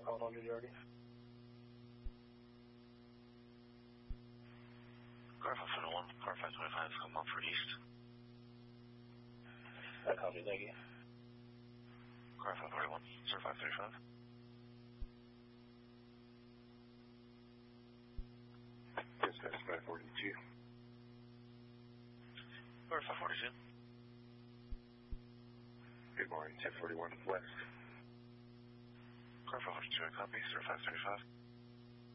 calling on New York. Car 501, car 525, come up for East. Copy, thank you. Car 541, 0535. Dispatch 542. Car 542. Good morning, 1041 West. Car 542, I copy, 0535.